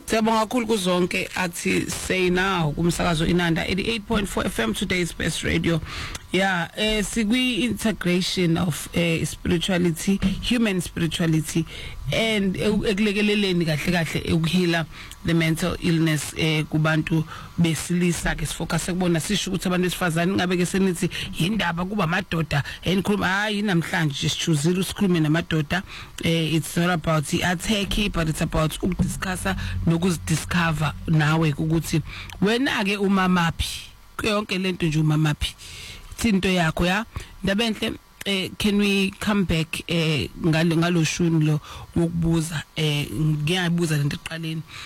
Siyabonga kakhulu kuzonke athi say now kumsakazo Inanda 88.4 FM today's best radio. Yeah, sigwi integration of spirituality, human spirituality and ekulekeleleni kahle kahle ukuhila the mental illness kubantu besilisa ke sifocus kubona sisho ukuthi abantu besifazane ngabe ke senithi indaba kuba madoda enikhuluma hayi namhlanje sichuzile usikhulume namadoda. It's not about the attack but it's about ukudiscussa nokuzidiscover nawe ukuthi wena ke umamaphi yonke lento nje umamaphi into yakho ya ndabenhle. Can we come back ngalo shuni lo wokubuza ngiyabuza lento eqaleni